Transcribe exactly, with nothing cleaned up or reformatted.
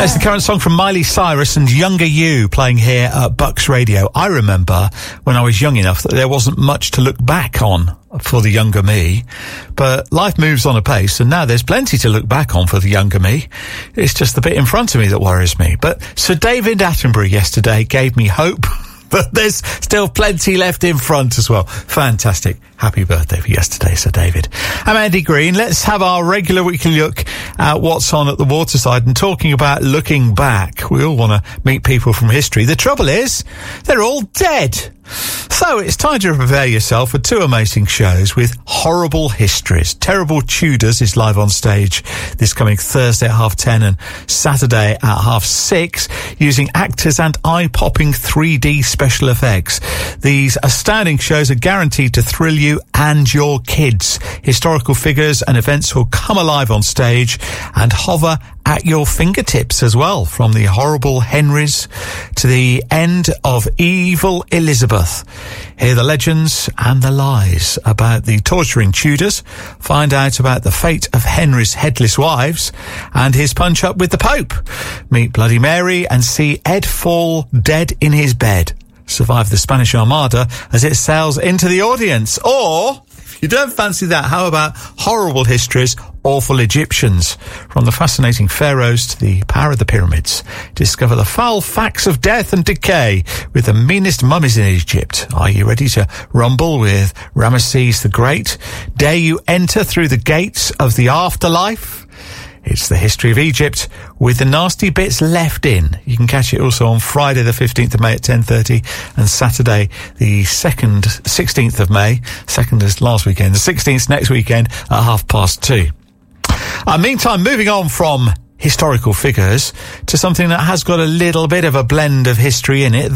That's the current song from Miley Cyrus and Younger You playing here at Bucks Radio. I remember when I was young enough that there wasn't much to look back on for the younger me, but life moves on apace, and now there's plenty to look back on for the younger me. It's just the bit in front of me that worries me. But Sir David Attenborough yesterday gave me hope that there's still plenty left in front as well. Fantastic. Happy birthday for yesterday, Sir David. I'm Andy Green. Let's have our regular weekly look at what's on at the waterside. And talking about looking back, we all want to meet people from history. The trouble is, they're all dead. So it's time to prepare yourself for two amazing shows with horrible histories. Terrible Tudors is live on stage this coming Thursday at half ten and Saturday at half six, using actors and eye-popping three D special effects. These astounding shows are guaranteed to thrill you and your kids. Historical figures and events will come alive on stage and hover at your fingertips as well, from the horrible Henrys to the end of evil Elizabeth. Hear the legends and the lies about the torturing Tudors, find out about the fate of Henry's headless wives and his punch-up with the Pope. Meet Bloody Mary and see Ed fall dead in his bed. Survive the Spanish Armada as it sails into the audience. Or, if you don't fancy that, how about horrible histories, awful Egyptians? From the fascinating pharaohs to the power of the pyramids. Discover the foul facts of death and decay with the meanest mummies in Egypt. Are you ready to rumble with Ramesses the Great? Dare you enter through the gates of the afterlife? It's the history of Egypt with the nasty bits left in. You can catch it also on Friday the fifteenth of May at ten thirty and Saturday the second, sixteenth of May. Second is last weekend. The sixteenth next weekend at half past two. Uh, meantime, moving on from historical figures to something that has got a little bit of a blend of history in it.